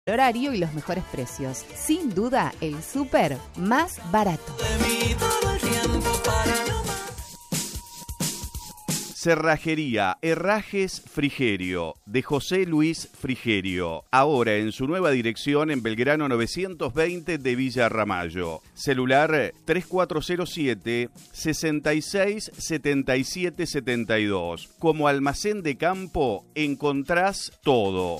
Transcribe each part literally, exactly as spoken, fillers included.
Horario y los mejores precios. Sin duda, el súper más barato. Cerrajería Herrajes Frigerio, de José Luis Frigerio. Ahora en su nueva dirección en Belgrano novecientos veinte de Villa Ramallo. Celular tres cuatro cero siete, seis seis siete siete siete dos. Como almacén de campo encontrás todo.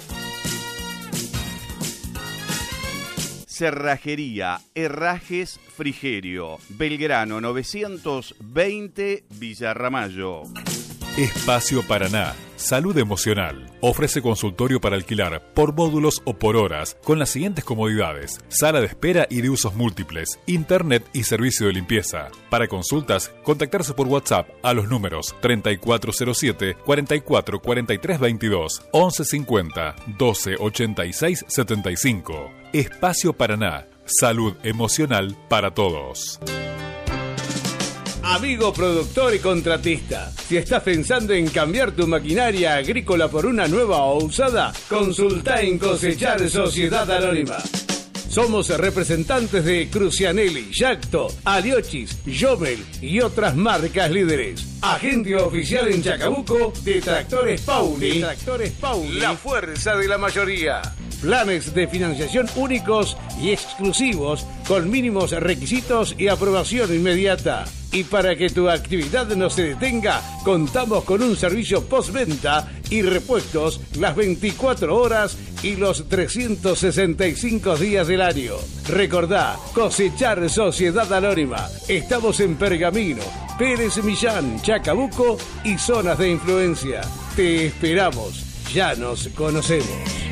Cerrajería Herrajes Frigerio, Belgrano novecientos veinte, Villa Ramallo. Espacio Paraná, Salud Emocional. Ofrece consultorio para alquilar por módulos o por horas, con las siguientes comodidades: sala de espera y de usos múltiples, internet y servicio de limpieza. Para consultas, contactarse por WhatsApp a los números treinta y cuatro cero siete, cuarenta y cuatro cuarenta y tres veintidós, once cincuenta, doce ochenta y seis setenta y cinco. Espacio Paraná, Salud Emocional para todos. Amigo productor y contratista, si estás pensando en cambiar tu maquinaria agrícola por una nueva o usada, consulta en Cosechar Sociedad Anónima. Somos representantes de Crucianelli, Yacto, Aliochis, Jomel y otras marcas líderes. Agente oficial en Chacabuco de Tractores Pauli. De Tractores Pauli. La fuerza de la mayoría. Planes de financiación únicos y exclusivos con mínimos requisitos y aprobación inmediata. Y para que tu actividad no se detenga, contamos con un servicio postventa y repuestos las veinticuatro horas y los trescientos sesenta y cinco días del año. Recordá, Cosechar Sociedad Anónima. Estamos en Pergamino, Pérez Millán, Chacabuco y zonas de influencia. Te esperamos. Ya nos conocemos.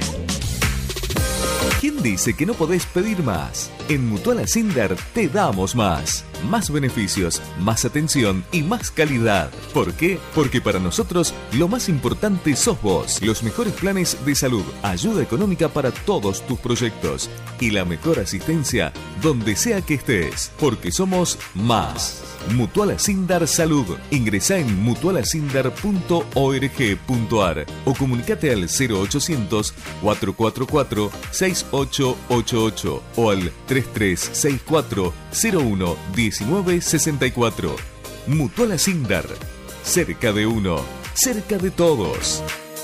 ¿Quién dice que no podés pedir más? En Mutual Asindar te damos más. Más beneficios, más atención y más calidad. ¿Por qué? Porque para nosotros lo más importante sos vos. Los mejores planes de salud, ayuda económica para todos tus proyectos y la mejor asistencia donde sea que estés. Porque somos más. Mutual Asindar Salud. Ingresá en mutual asindar punto org punto ar o comunicate al cero ochocientos, cuatrocientos cuarenta y cuatro, sesenta y ocho ochenta y ocho o al treinta y tres sesenta y cuatro, cero uno diecinueve sesenta y cuatro. Mutual Asindar. Cerca de uno, cerca de todos.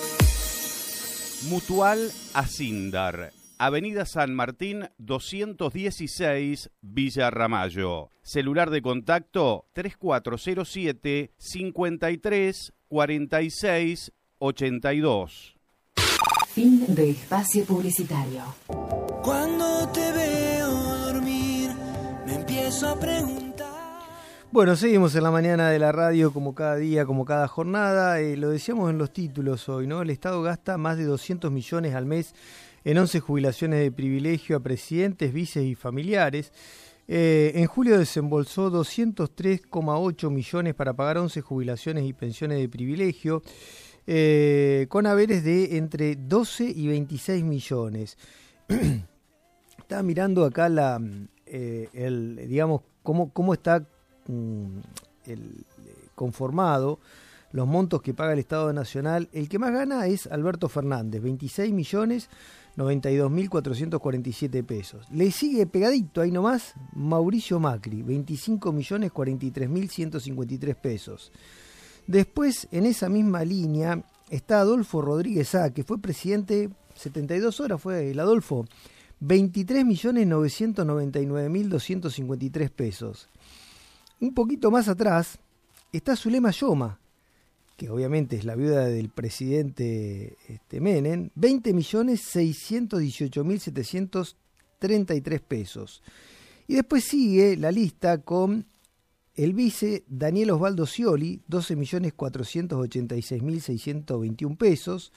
Mutual Asindar. Avenida San Martín doscientos dieciséis, Villa Ramallo. Celular de contacto tres cuatro cero siete, cincuenta y tres, cuarenta y seis, ochenta y dos. Fin de espacio publicitario. Cuando te veo dormir, me empiezo a preguntar. Bueno, seguimos en la mañana de la radio como cada día, como cada jornada. Eh, lo decíamos en los títulos hoy, ¿no? El Estado gasta más de doscientos millones al mes en once jubilaciones de privilegio a presidentes, vices y familiares. Eh, en julio desembolsó doscientos tres coma ocho millones para pagar once jubilaciones y pensiones de privilegio, eh, con haberes de entre doce y veintiséis millones. Estaba mirando acá la, eh, el, digamos, cómo, cómo está mm, el, conformado los montos que paga el Estado Nacional. El que más gana es Alberto Fernández, veintiséis millones noventa y dos mil cuatrocientos cuarenta y siete pesos. Le sigue pegadito ahí nomás Mauricio Macri, veinticinco millones cuarenta y tres mil ciento cincuenta y tres pesos. Después, en esa misma línea, está Adolfo Rodríguez A, que fue presidente setenta y dos horas, fue el Adolfo, veintitrés millones novecientos noventa y nueve mil doscientos cincuenta y tres pesos. Un poquito más atrás está Zulema Yoma, que obviamente es la viuda del presidente este, Menem, veinte millones seiscientos dieciocho mil setecientos treinta y tres pesos. Y después sigue la lista con el vice Daniel Osvaldo Scioli, doce millones cuatrocientos ochenta y seis mil seiscientos veintiún pesos.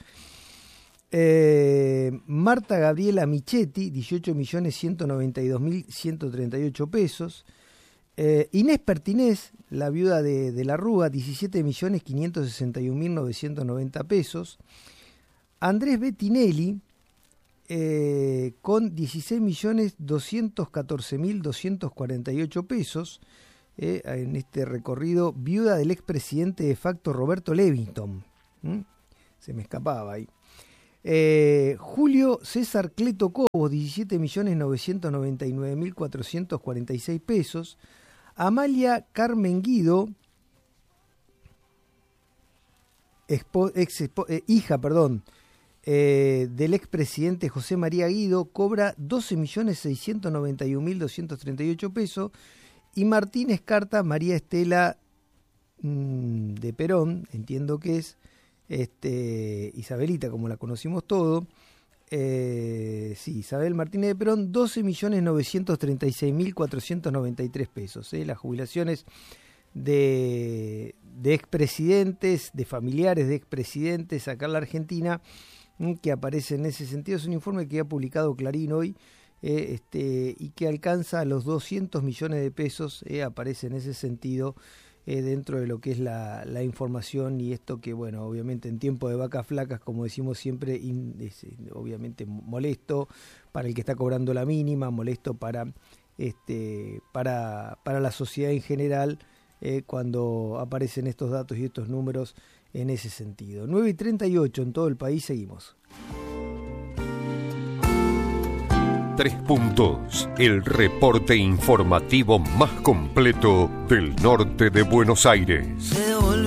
Eh, Marta Gabriela Michetti, dieciocho millones ciento noventa y dos mil ciento treinta y ocho pesos. Eh, Inés Pertinés, la viuda de, de la Rúa, diecisiete millones quinientos sesenta y un mil novecientos noventa pesos. Andrés Bettinelli, eh, con dieciséis millones doscientos catorce mil doscientos cuarenta y ocho pesos, eh, en este recorrido, viuda del expresidente de facto Roberto Levingston. ¿Mm? Se me escapaba ahí. Eh, Julio César Cleto Cobos, diecisiete millones novecientos noventa y nueve mil cuatrocientos cuarenta y seis pesos. Amalia Carmen Guido, expo, ex, expo, eh, hija, perdón, eh, del expresidente José María Guido, cobra doce millones seiscientos noventa y un mil doscientos treinta y ocho pesos. Y Martínez Carta María Estela mmm, de Perón, entiendo que es, Este, Isabelita, como la conocimos todo, eh, sí, Isabel Martínez de Perón, doce millones novecientos treinta y seis mil cuatrocientos noventa y tres pesos. Eh, las jubilaciones de, de expresidentes, de familiares de expresidentes acá en la Argentina, mm, que aparece en ese sentido. Es un informe que ha publicado Clarín hoy, eh, este, y que alcanza los doscientos millones de pesos, eh, aparece en ese sentido. Eh, dentro de lo que es la, la información, y esto que, bueno, obviamente en tiempo de vacas flacas, como decimos siempre, in, es, obviamente molesto para el que está cobrando la mínima, molesto para este para, para la sociedad en general, eh, cuando aparecen estos datos y estos números en ese sentido. nueve y treinta y ocho en todo el país, seguimos. Tres Puntos, el reporte informativo más completo del norte de Buenos Aires.